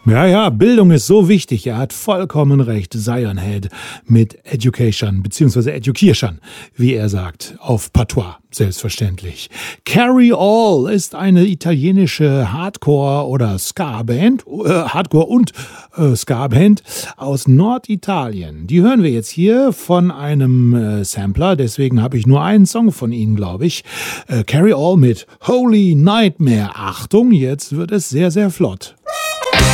Ja, ja, Bildung ist so wichtig. Er hat vollkommen recht. Zion Head mit Education, beziehungsweise Education, wie er sagt, auf Patois, selbstverständlich. Carry All ist eine italienische Hardcore- oder Ska-Band, Hardcore- und Ska-Band aus Norditalien. Die hören wir jetzt hier von einem Sampler, deswegen habe ich nur einen Song von ihnen, glaube ich. Carry All mit Holy Nightmare. Achtung, jetzt wird es sehr, sehr flott.